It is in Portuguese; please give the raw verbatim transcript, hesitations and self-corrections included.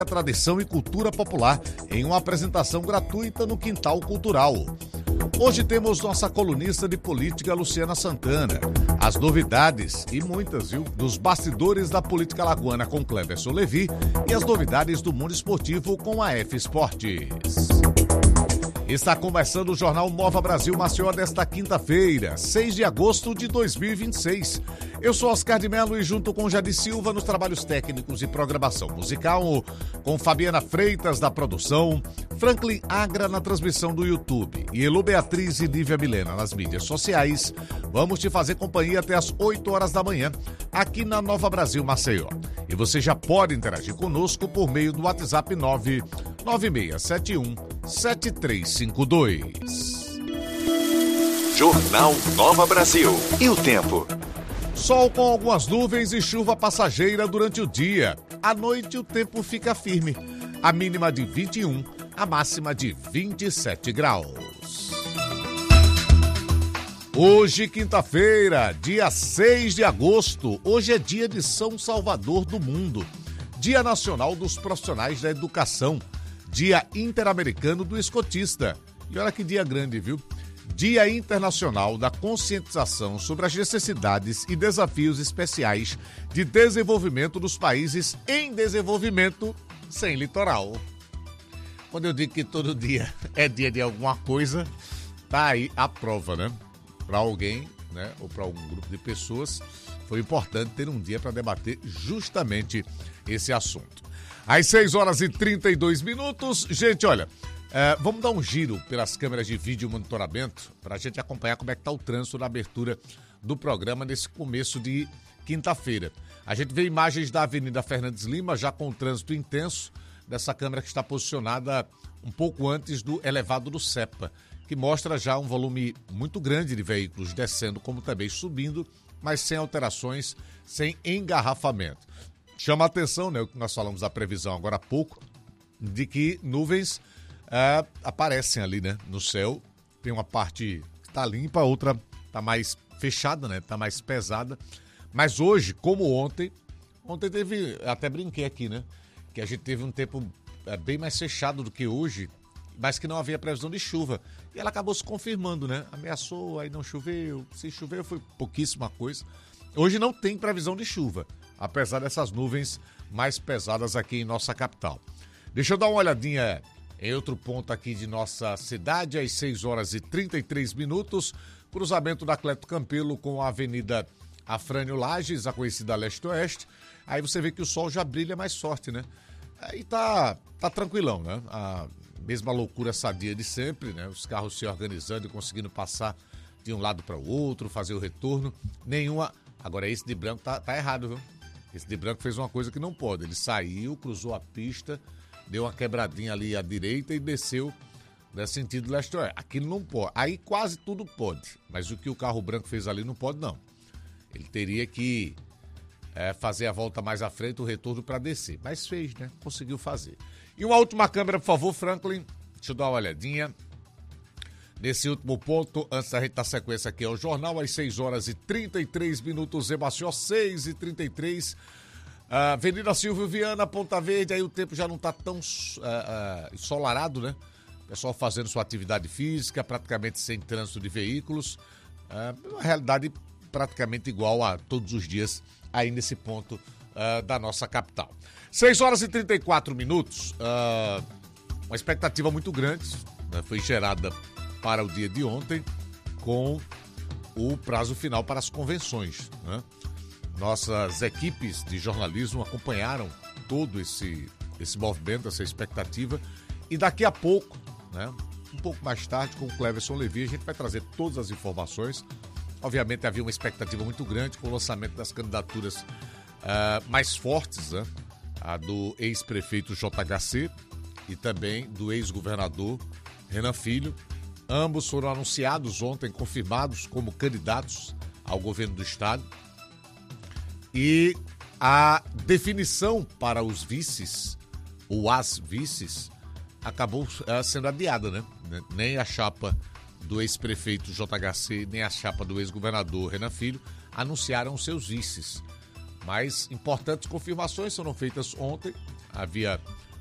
Tradição e cultura popular em uma apresentação gratuita no Quintal Cultural. Hoje temos nossa colunista de política, Luciana Santana. As novidades, e muitas, viu, dos bastidores da política alagoana com Cleverson Levi e as novidades do mundo esportivo com a F Esportes. Está começando o Jornal Nova Brasil Maceió desta quinta-feira, seis de agosto de dois mil e vinte e seis. Eu sou Oscar de Mello e junto com Jadi Silva nos trabalhos técnicos e programação musical, com Fabiana Freitas da produção, Franklin Agra na transmissão do YouTube e Elu Beatriz e Lívia Milena nas mídias sociais, vamos te fazer companhia até as oito horas da manhã, aqui na Nova Brasil Maceió. E você já pode interagir conosco por meio do WhatsApp nove nove seis sete um sete três cinco dois. Jornal Nova Brasil. E o tempo? Sol com algumas nuvens e chuva passageira durante o dia. À noite o tempo fica firme. A mínima de vinte e um, a máxima de vinte e sete graus. Hoje, quinta-feira, dia seis de agosto. Hoje é dia de São Salvador do Mundo. Dia Nacional dos Profissionais da Educação. Dia Interamericano do Escotista. E olha que dia grande, viu? Dia Internacional da Conscientização sobre as necessidades e desafios especiais de desenvolvimento dos países em desenvolvimento sem litoral. Quando eu digo que todo dia é dia de alguma coisa, tá aí a prova, né? Para alguém, né? Ou para algum grupo de pessoas, foi importante ter um dia para debater justamente esse assunto. Às seis horas e trinta e dois minutos, gente, olha... É, vamos dar um giro pelas câmeras de vídeo monitoramento para a gente acompanhar como é que está o trânsito na abertura do programa nesse começo de quinta-feira. A gente vê imagens da Avenida Fernandes Lima já com o trânsito intenso dessa câmera que está posicionada um pouco antes do elevado do Cepa, que mostra já um volume muito grande de veículos descendo como também subindo, mas sem alterações, sem engarrafamento. Chama a atenção, né, o que nós falamos da previsão agora há pouco, de que nuvens Uh, aparecem ali, né, no céu. Tem uma parte que está limpa, a outra está mais fechada, né, está mais pesada. Mas hoje, como ontem, ontem teve, até brinquei aqui, né, que a gente teve um tempo uh, bem mais fechado do que hoje, mas que não havia previsão de chuva. E ela acabou se confirmando, né, ameaçou, aí não choveu, se choveu foi pouquíssima coisa. Hoje não tem previsão de chuva, apesar dessas nuvens mais pesadas aqui em nossa capital. Deixa eu dar uma olhadinha em outro ponto aqui de nossa cidade, às seis horas e trinta e três minutos, cruzamento da Cleto Campelo com a Avenida Afrânio Lages, a conhecida leste-oeste. Aí você vê que o sol já brilha mais forte, né? Aí tá, tá tranquilão, né? A mesma loucura sadia de sempre, né? Os carros se organizando e conseguindo passar de um lado para o outro, fazer o retorno. Nenhuma... Agora esse de branco tá, tá errado, viu? Esse de branco fez uma coisa que não pode. Ele saiu, cruzou a pista... Deu uma quebradinha ali à direita e desceu nesse sentido leste-oeste. Aquilo não pode. Aí quase tudo pode. Mas o que o carro branco fez ali não pode, não. Ele teria que é, fazer a volta mais à frente, o retorno para descer. Mas fez, né? Conseguiu fazer. E uma última câmera, por favor, Franklin. Deixa eu dar uma olhadinha. Nesse último ponto, antes da gente dar sequência aqui ao jornal, às seis horas e trinta e três minutos, em Maceió, seis e trinta e três. Uh, Avenida Silvio Viana, Ponta Verde, aí o tempo já não está tão uh, uh, ensolarado, né? O pessoal fazendo sua atividade física, praticamente sem trânsito de veículos. Uh, uma realidade praticamente igual a todos os dias aí nesse ponto uh, da nossa capital. seis horas e trinta e quatro minutos, uh, uma expectativa muito grande, né? Foi gerada para o dia de ontem com o prazo final para as convenções, né? Nossas equipes de jornalismo acompanharam todo esse, esse movimento, essa expectativa. E daqui a pouco, né, um pouco mais tarde, com o Cleverson Levi, a gente vai trazer todas as informações. Obviamente havia uma expectativa muito grande com o lançamento das candidaturas uh, mais fortes, né? A do ex-prefeito J H C e também do ex-governador Renan Filho. Ambos foram anunciados ontem, confirmados como candidatos ao governo do estado. E a definição para os vices, ou as vices, acabou uh, sendo adiada, né? Nem a chapa do ex-prefeito J H C, nem a chapa do ex-governador Renan Filho anunciaram seus vices. Mas importantes confirmações foram feitas ontem. havia